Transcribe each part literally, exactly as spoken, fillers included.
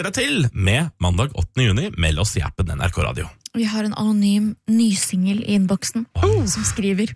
hjelper deg til med mandag åttende juni. Meld oss i appen N R K Radio. Vi har en anonym nysingel i innboksen oh. som skriver: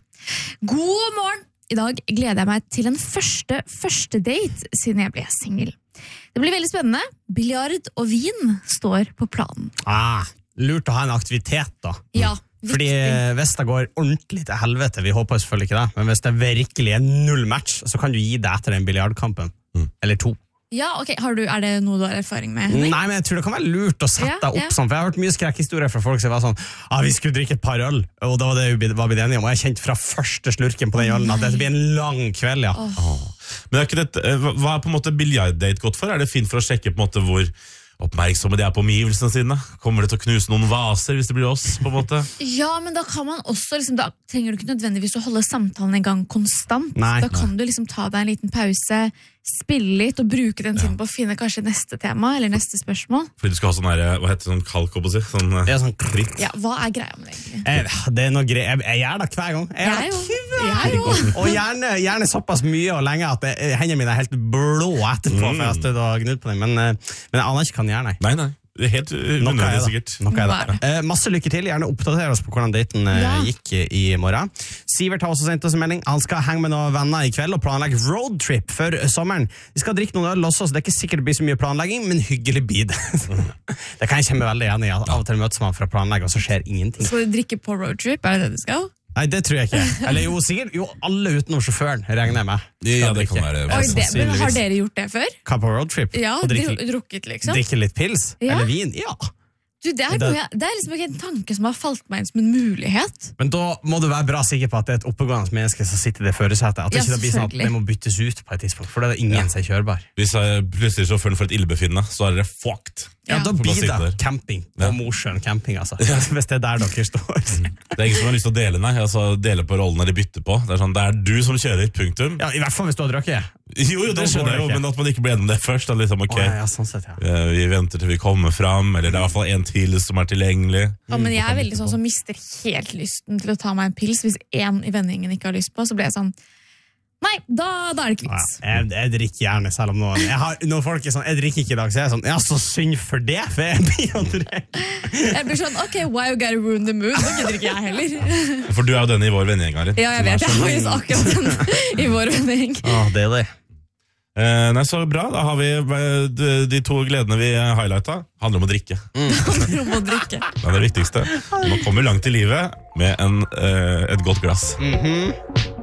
God morgen! I dag gleder jeg meg til en første, første date siden jeg ble singel. Det blir veldig spennende. Biljard og vin står på planen. Ah, lurt å ha en aktivitet da. Ja, fordi hvis det går ordentlig til helvete, vi håper selvfølgelig ikke det, men hvis det virkelig er null match, så kan du gi det etter den biljardkampen. Mm. Eller to. Ja, ok. Har du, er det noe du har erfaring med? Henrik? Nei, men jeg tror det kan være lurt å sette deg ja, opp ja. sånn, for jeg har hørt mye skrekkhistorier fra folk som var sånn, ah, vi skulle drikke et par øl, og da var det vi var blitt enige om, og jeg kjente fra første slurken på den ølen at det blir en lang kveld, ja. Oh. Oh. Men er ikke det, hva er på en måte biljarddate godt for? Er det fint for å sjekke på en måte hvor oppmerksomme de er på omgivelsene sine? Kommer det til å knuse noen vaser hvis det blir oss, på en måte? Ja, men da kan man også, liksom, da trenger du ikke nødvendigvis å holde samtalen i gang konstant. Nei, da kan nei. du liksom ta deg en liten pause, spille litt og bruke den tiden ja. på å finne kanskje neste tema eller neste spørsmål. Fordi du skal ha sånn her, hva heter det, sånn kalk opp å si? Sånn, ja, sånn kritt. Ja, hva er greia med det egentlig? Eh, det er noe grei, jeg, jeg gjør det hver gang. Jeg, jeg gjør det hver gang. Og gjerne, gjerne såpass mye og lenge at det, hendene mine er helt blå etterpå, mm. for jeg har støtt og gnudd på den, men, men jeg aner ikke hva den gjør, nei. Nei, nei. Det er helt unødvendig sikkert. Nok er det. Eh, masse lykke til, gjerne oppdater oss på hvordan daten eh, ja. gikk i morgen. Sivert har også sendt oss en melding. Han skal henge med noen venner i kveld og planlegge roadtrip for sommeren. De skal drikke noen øl også, så det er ikke sikkert det blir så mye planlegging, men hyggelig blir det. Det kan jeg kjemme veldig igjen i. Av og til møtes man for å planlegge, og så skjer ingenting. Skal du drikke på roadtrip? Er det det du skal? Nei, det tror jeg ikke. Eller jo, sikkert, jo, alle utenom sjåføren regner jeg med. Ja, det kan være. Oi, det, men har dere gjort det før? Hva på roadtrip? Ja, drikke, drukket liksom. Drikke litt pils? Ja. Eller vin? Ja. Du, det, er noe, det er liksom ikke en tanke som har falt meg inn som en mulighet. Men da må du være bra sikker på at det er et oppegående menneske som sitter i det førersetet. At det ja, ikke blir sånn at det må byttes ut på et tidspunkt, for det er ingen ja. som er kjørbar. Hvis jeg plutselig sjåføren får et illebefinnende, så er det fucked. Ja, da blir det camping på ja. Mosjøen camping, altså. Ja. Hvis det er der dere står. Det er ingen som har lyst til å dele, nei. Altså, dele på rollene de bytter på. Det er sånn, det er du som kjører, punktum. Ja, i hvert fall hvis du har drukket. Jo, jo, det skjønner jeg jo, men at man ikke blir enig om det først. Da, liksom, ok, oh, ja, sånn sett, ja. Vi venter til vi kommer fram, eller det er i hvert fall en til som er tilgjengelig. Ja, men jeg er veldig sånn som mister helt lysten til å ta meg en pils. Hvis en i vendingen ikke har lyst på, så blir jeg sånn, nei, da, da er det ikke vits. Ja, jeg, jeg drikker gjerne, selv om noen jeg har, Når folk er sånn, jeg drikker ikke i dag, så jeg er sånn, ja, så synd for det, for jeg blir å drikke. Jeg blir sånn, ok, why you gotta ruin the mood? Da drikker ikke jeg heller. For du er jo den i vår vennegjeng, Arit. Ja, jeg vet, jeg har faktisk akkurat den i vår vennegjeng. Åh, det er det. Eh, nei, så bra, da har vi de, de to gledene vi highlighta. Handler om å drikke. Mm. Det handler om å drikke. Det er det viktigste. Man kommer langt i livet med en, eh, et godt glass. Mhm.